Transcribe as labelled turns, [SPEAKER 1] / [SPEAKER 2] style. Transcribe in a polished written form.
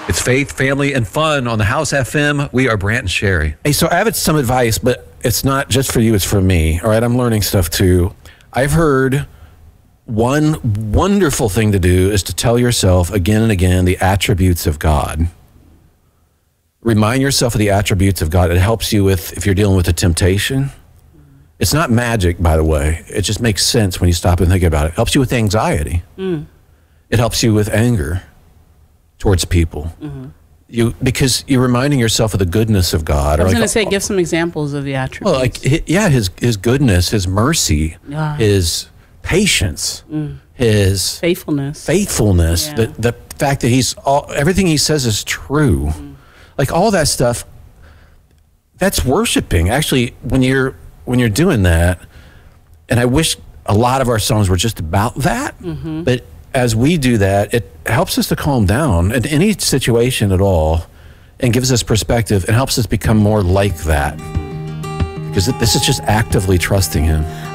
[SPEAKER 1] It's faith, family, and fun on the House FM. We are Brant and Sherry. Hey, so I have some advice, but it's not just for you, it's for me. All right, I'm learning stuff too. I've heard one wonderful thing to do is to tell yourself again and again the attributes of God. Remind yourself of the attributes of God. It helps you with, if you're dealing with a temptation. It's not magic, by the way. It just makes sense when you stop and think about it. It helps you with anxiety. It helps you with anger towards people. Because you're reminding yourself of the goodness of God.
[SPEAKER 2] I was going to say, give some examples of the attributes.
[SPEAKER 1] Well, his goodness, his mercy, his patience, his faithfulness. Yeah. The fact that everything he says is true. Like all that stuff, that's worshiping. Actually, when you're doing that, and I wish a lot of our songs were just about that, but as we do that, it helps us to calm down in any situation at all and gives us perspective and helps us become more like that. Because this is just actively trusting him.